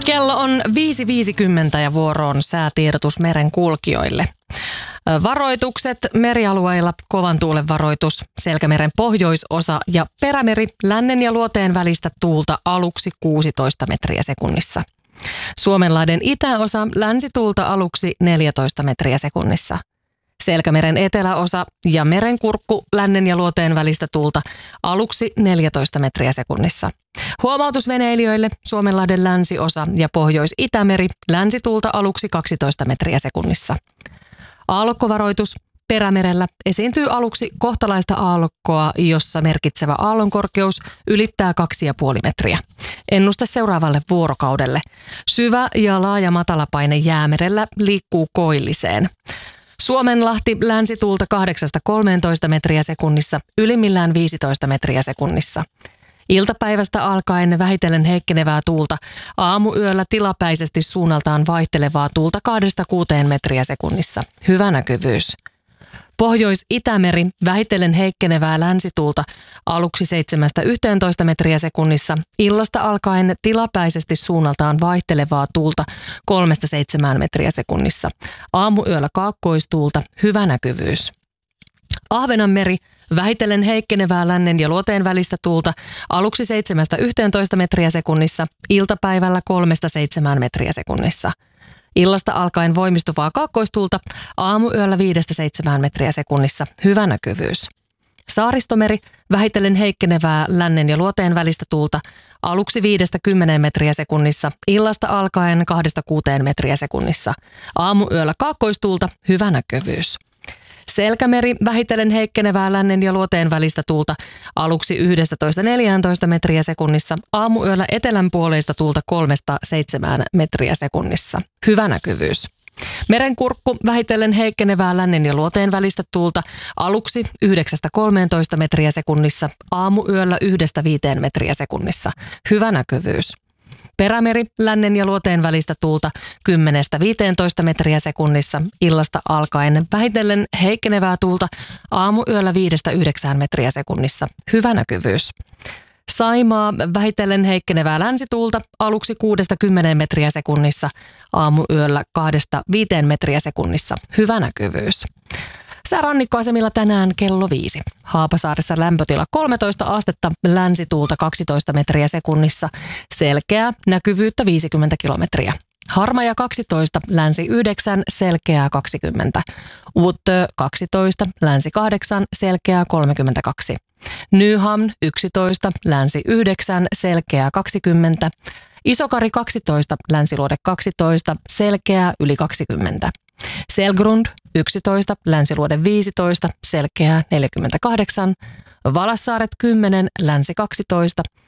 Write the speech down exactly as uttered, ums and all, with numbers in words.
Kello on viisi viisikymmentä ja vuoroon säätiedotus meren kulkijoille. Varoitukset merialueilla: kovan tuulen varoitus, Selkämeren pohjoisosa ja perämeri, lännen ja luoteen välistä tuulta aluksi kuusitoista metriä sekunnissa. Suomenlahden itäosa, länsituulta aluksi neljätoista metriä sekunnissa. Selkämeren eteläosa ja merenkurkku, lännen ja luoteen välistä tuulta aluksi neljätoista metriä sekunnissa. Huomautus veneilijöille: Suomenlahden länsiosa ja Pohjois-Itämeri, länsituulta aluksi kaksitoista metriä sekunnissa. Aallokkovaroitus: Perämerellä esiintyy aluksi kohtalaista aallokkoa, jossa merkitsevä aallonkorkeus ylittää kaksi pilkku viisi metriä. Ennuste seuraavalle vuorokaudelle: syvä ja laaja matalapaine Jäämerellä liikkuu koilliseen. Suomenlahti, länsituulta kahdeksasta kolmeentoista metriä sekunnissa, ylimmillään viisitoista metriä sekunnissa. Iltapäivästä alkaen vähitellen heikkenevää tuulta, aamuyöllä tilapäisesti suunnaltaan vaihtelevaa tuulta kahdesta kuuteen metriä sekunnissa. Hyvä näkyvyys. Pohjois-Itämeri, vähitellen heikkenevää länsituulta, aluksi seitsemästä yhteentoista metriä sekunnissa, illasta alkaen tilapäisesti suunnaltaan vaihtelevaa tuulta kolmesta seitsemään metriä sekunnissa. Aamuyöllä kaakkoistuulta, hyvä näkyvyys. Ahvenanmeri, vähitellen heikkenevää lännen ja luoteen välistä tuulta, aluksi seitsemästä yhteentoista metriä sekunnissa, iltapäivällä kolmesta seitsemään metriä sekunnissa. Illasta alkaen voimistuvaa kaakkoistuulta, aamuyöllä viidestä seitsemään metriä sekunnissa, hyvä näkyvyys. Saaristomeri, vähitellen heikkenevää lännen ja luoteen välistä tuulta, aluksi viidestä kymmeneen metriä sekunnissa, illasta alkaen kahdesta kuuteen metriä sekunnissa. Aamuyöllä kaakkoistuulta, hyvä näkyvyys. Selkämeri, vähitellen heikkenevää lännen ja luoteen välistä tuulta, aluksi yksitoista neljätoista metriä sekunnissa, aamuyöllä etelänpuoleista tuulta kolmesta seitsemään metriä sekunnissa. Hyvä näkyvyys. Merenkurkku, vähitellen heikkenevää lännen ja luoteen välistä tuulta, aluksi yhdeksästä kolmeentoista metriä sekunnissa, aamuyöllä yhdestä viiteen metriä sekunnissa. Hyvä näkyvyys. Perämeri, lännen ja luoteen välistä tuulta kymmenestä viiteentoista metriä sekunnissa, illasta alkaen vähitellen heikkenevää tuulta, aamuyöllä viidestä yhdeksään metriä sekunnissa. Hyvä näkyvyys. Saimaa, vähitellen heikkenevää länsituulta, aluksi kuudesta kymmeneen metriä sekunnissa, aamuyöllä kahdesta viiteen metriä sekunnissa. Hyvä näkyvyys. Sää rannikkoasemilla tänään kello viisi. Haapasaaressa lämpötila kolmetoista astetta, länsituulta kaksitoista metriä sekunnissa, selkeää, näkyvyyttä viisikymmentä kilometriä. Harmaja kaksitoista, länsi yhdeksän, selkeää kaksikymmentä. Uutö kaksitoista, länsi kahdeksan, selkeää kolmekymmentäkaksi. Nyhamn yksitoista, länsi yhdeksän, selkeää kaksikymmentä. Isokari kaksitoista, länsiluode kaksitoista, selkeää yli kaksikymmentä. Selgrund yksitoista, länsiluode viisitoista, selkeää neljäkymmentäkahdeksan. Valassaaret kymmenen, länsi kaksitoista,